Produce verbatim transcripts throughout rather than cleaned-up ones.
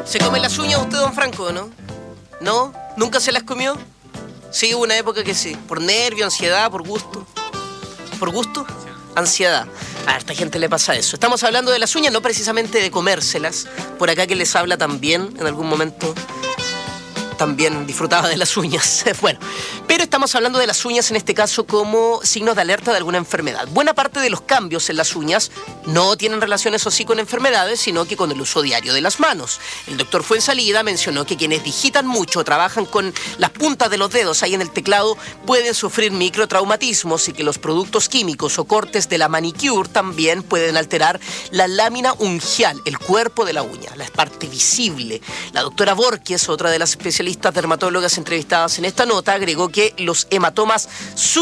¿Se come las uñas usted, don Franco, no? ¿No? ¿Nunca se las comió? Sí, hubo una época que sí. ¿Por nervio, ansiedad, por gusto? ¿Por gusto? Ansiedad. A esta gente le pasa eso. Estamos hablando de las uñas, no precisamente de comérselas. Por acá que les habla también, en algún momento, también disfrutaba de las uñas. Bueno, pero estamos hablando de las uñas en este caso como signos de alerta de alguna enfermedad. Buena parte de los cambios en las uñas no tienen relación, eso sí, con enfermedades, sino que con el uso diario de las manos. El doctor Fuensalida mencionó que quienes digitan mucho, trabajan con las puntas de los dedos ahí en el teclado, pueden sufrir microtraumatismos y que los productos químicos o cortes de la manicure también pueden alterar la lámina ungial, el cuerpo de la uña, la parte visible. La doctora Borges, otra de las especialistas dermatólogas entrevistadas en esta nota, agregó que los hematomas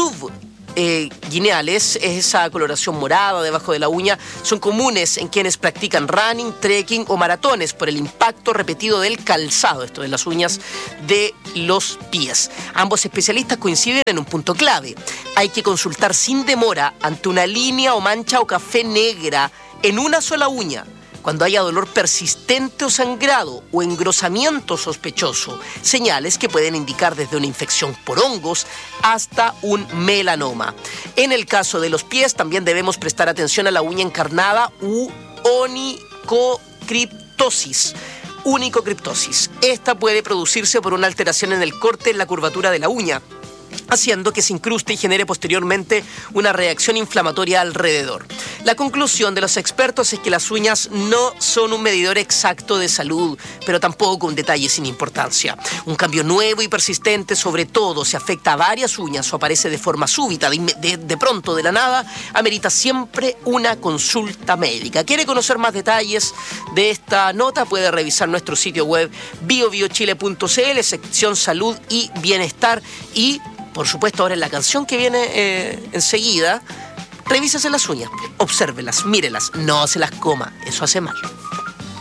subguineales, eh, esa coloración morada debajo de la uña, son comunes en quienes practican running, trekking o maratones por el impacto repetido del calzado, esto de las uñas de los pies. Ambos especialistas coinciden en un punto clave. Hay que consultar sin demora ante una línea o mancha o café negra en una sola uña, cuando haya dolor persistente o sangrado o engrosamiento sospechoso, señales que pueden indicar desde una infección por hongos hasta un melanoma. En el caso de los pies también debemos prestar atención a la uña encarnada u onicocriptosis. Unicocriptosis. Esta puede producirse por una alteración en el corte en la curvatura de la uña, haciendo que se incruste y genere posteriormente una reacción inflamatoria alrededor. La conclusión de los expertos es que las uñas no son un medidor exacto de salud, pero tampoco un detalle sin importancia. Un cambio nuevo y persistente, sobre todo si afecta a varias uñas o aparece de forma súbita, de, de, de pronto, de la nada, amerita siempre una consulta médica. ¿Quiere conocer más detalles de esta nota? Puede revisar nuestro sitio web bio bio chile punto c l, sección salud y bienestar, y por supuesto, ahora en la canción que viene eh, enseguida, revísese las uñas, obsérvelas, mírelas, no se las coma, eso hace mal.